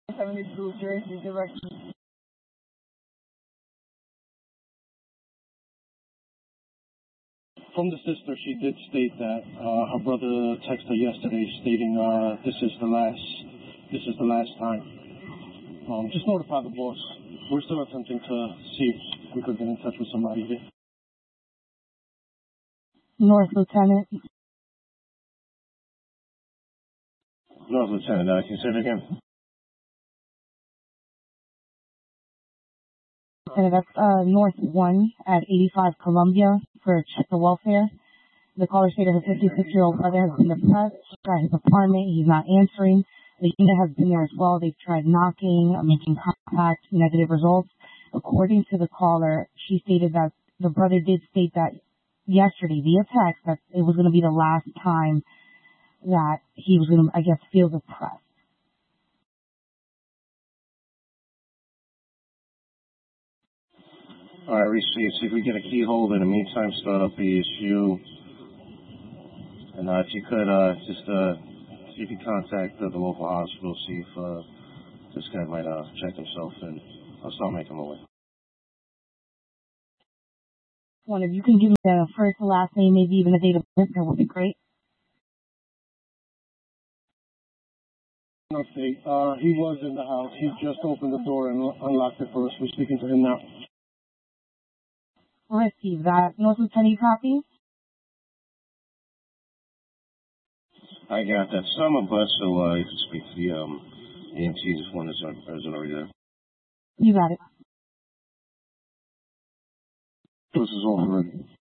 72 Jersey direction. From the sister, she did state that her brother texted her yesterday stating this is the last time. Just notify the boss. We're still attempting to see if we could get in touch with somebody here. North Lieutenant. North Lieutenant, can you say it again? And that's North 1 at 85 Columbia for check the welfare. The caller stated her 56-year-old brother has been depressed at his apartment. He's not answering. The unit has been there as well. They've tried knocking, making contact, negative results. According to the caller, she stated that the brother did state that yesterday via text that it was going to be the last time that he was going to, I guess, feel depressed. All right, received. See if we get a key hold. In the meantime, start up the issue. And if you could, just see if you contact the local hospital, see if this guy might check himself, and I'll start making my way. Well, if you can give me the first and last name, maybe even the date of birth, that would be great. Okay, he was in the house. He just opened the door and unlocked it for us. We're speaking to him now. Receive that. North Lieutenant, copy? I got that. Some of us, so you can speak to the EMT. This one is already there. You got it. This is all ready.